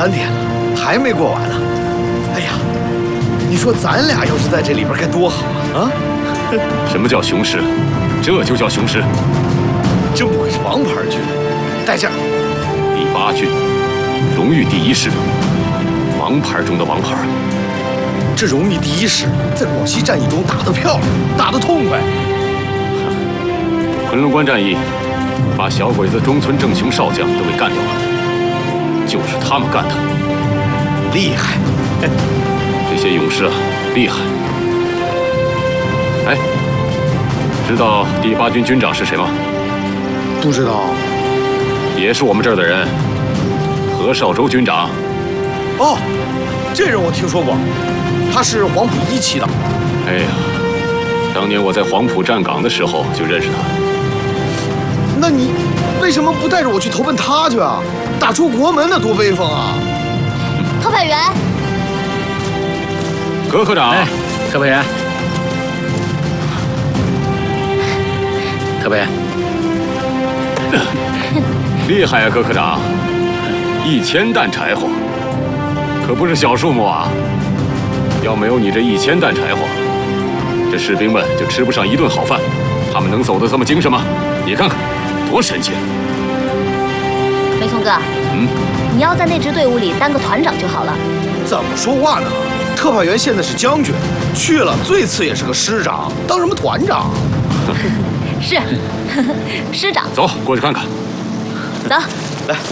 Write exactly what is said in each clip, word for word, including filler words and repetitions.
三天了，还没过完呢。哎呀，你说咱俩要是在这里边该多好啊！啊！ 什么叫雄狮？这就叫雄狮。 真不愧是王牌军，带劲儿！ 第八军，荣誉第一师，王牌中的王牌。 这荣誉第一师在广西战役中打得漂亮，打得痛快。 昆仑关战役，把小鬼子中村正雄少将都给干掉了，就是他们干的， 厉害！ 这些勇士啊，厉害。哎，知道第八军军长是谁吗？ 不知道。 也是我们这儿的人，何绍周军长。 哦，这人我听说过，他是黄埔一期的。 哎呀，当年我在黄埔站岗的时候就认识他。 那你为什么不带着我去投奔他去啊？打出国门那多威风啊！ 特派员， 葛科长， 哎，特派员，特派员， 厉害呀，葛科长，一千担柴火，可不是小数目啊！要没有你这一千担柴火，这士兵们就吃不上一顿好饭，他们能走得这么精神吗？你看看，多神气！ 梅松哥， 嗯， 你要在那支队伍里当个团长就好了。 怎么说话呢？特派员现在是将军，去了最次也是个师长，当什么团长？ 是，师长。 走，过去看看。 走， 来，来，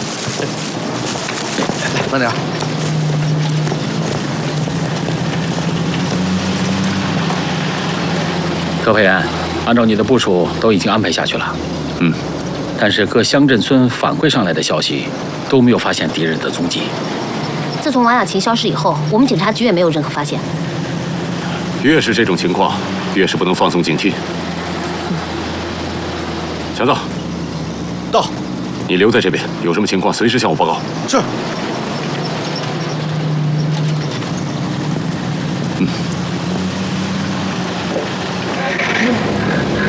慢点。 特派员，按照你的部署都已经安排下去了。 嗯， 但是各乡镇村反馈上来的消息都没有发现敌人的踪迹。 自从王雅琴消失以后，我们警察局也没有任何发现。 越是这种情况，越是不能放松警惕。强子， 到。 你留在这边，有什么情况随时向我报告。 是。 嗯。